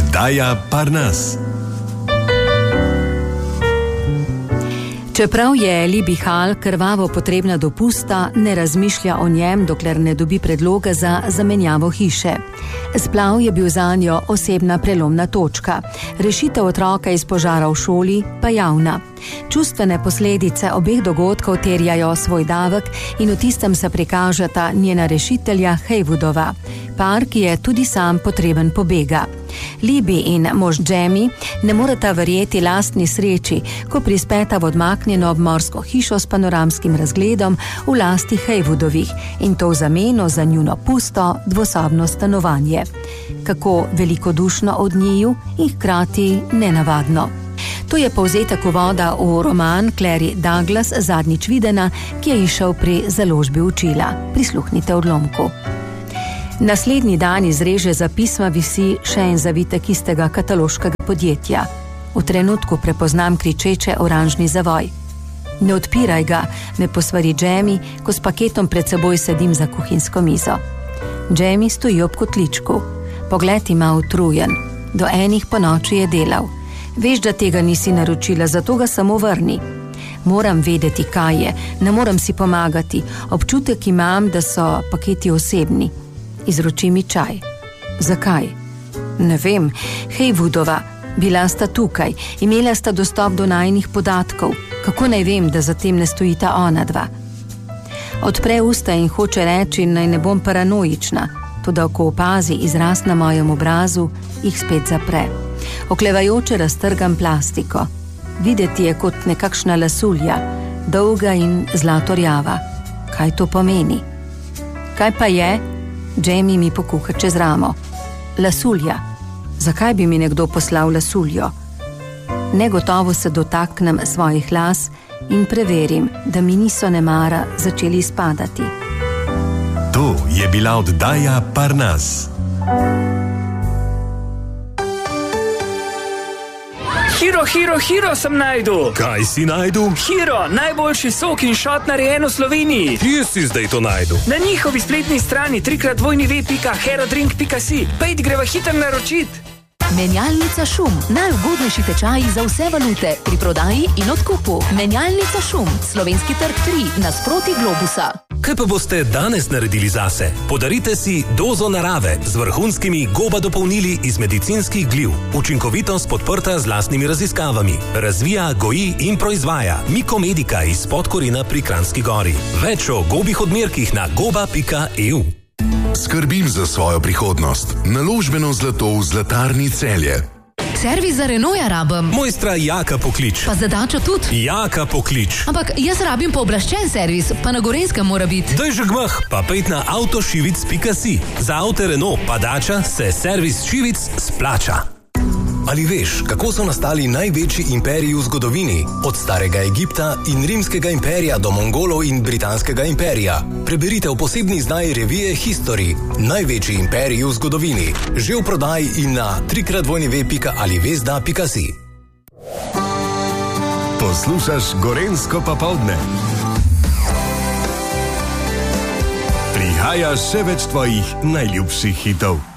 Oddaja Parnas. Čeprav je Libi Hall krvavo potrebna dopusta, ne razmišlja o njem, dokler ne dobi predloga za zamenjavo hiše. Splav je bil zanjo osebna prelomna točka, rešitev otroka iz požara v šoli pa javna. Čustvene posledice obeh dogodkov terjajo svoj davek in v tistem se prikažeta njena rešitelja Heywoodova, par, ki je tudi sam potreben pobega. Libi in mož Jamie ne moreta verjeti lastni sreči, ko prispeta v odmaknjeno obmorsko hišo s panoramskim razgledom v lasti Heywoodovih in to v zameno za njuno pusto dvosobno stanovanje. Kako velikodušno od njiju in hkrati nenavadno. To je povzetek uvoda v roman Clary Douglas Zadnjič videna, ki je izšel pri založbi Učila. Prisluhnite odlomku. Naslednji dan izreže za pisma visi še en zavitek istega kataloškega podjetja. V trenutku prepoznam kričeče oranžni zavoj. Ne odpiraj ga, me posvari Jamie, ko s paketom pred seboj sedim za kuhinjsko mizo. Jamie stoji ob kotličku. Pogled ima utrujen. Do 1 ponoči je delal. Veš, da tega nisi naročila, zato ga samo vrni. Moram vedeti, kaj je, ne moram si pomagati. Občutek imam, da so paketi osebni. Izroči mi čaj. Zakaj? Ne vem. Heywoodova, bila sta tukaj, imela sta dostop do najinih podatkov. Kako naj vem, da za tem ne stojita ona dva? Odpre usta in hoče reči, naj ne bom paranoična, toda ko opazi izraz na mojem obrazu, jih spet zapre. Oklevajoče raztrgam plastiko. Videti je kot nekakšna lasulja, dolga in zlatorjava. Kaj to pomeni? Kaj pa je? Jamie mi pokuha čez ramo. Lasulja. Zakaj bi mi nekdo poslal lasuljo? Negotovo se dotaknem svojih las in preverim, da mi niso nemara začeli spadati. To je bila oddaja Parnas. Hiro sem najdu. Kaj si najdu? Hiro, najboljši sok in šot narejen v Sloveniji. Kje si zdaj to najdu? Na njihovi spletni strani www.herodrink.si. Pejdi, greva hitro naročit. Menjalnica Šum. Najugodnejši tečaji za vse valute pri prodaji in odkupu. Menjalnica Šum. Slovenski trg 3 nasproti Globusa. Kaj pa boste danes naredili zase? Podarite si dozo narave z vrhunskimi goba dopolnili iz medicinskih gliv. Učinkovitost podprta z lastnimi raziskavami. Razvija, goji in proizvaja Mikomedika iz Podkorina pri Kranjski Gori. Več o gobih odmerkih na goba.eu. Skrbim za svojo prihodnost. Naložbeno zlato v Zlatarni Celje. Servis za Renaulta rabim. Mojstra Jaka poklič. Pa za Dačo tudi. Jaka poklič. Ampak jaz rabim pooblaščen servis, pa na Gorenjskem mora biti. Daj že gmah, pa pejt na avtošivic.si. Za avte Renault pa Dača se servis Šivic splača. Ali veš, kako so nastali največji imperiji v zgodovini? Od starega Egipta in rimskega imperija do Mongolov in britanskega imperija. Preberite v posebni izdaji revije History. Največji imperiji v zgodovini. Že v prodaji in na www.alivezda.si. Poslušaš Gorenjsko popoldne. Prihaja še več tvojih najljubših hitov.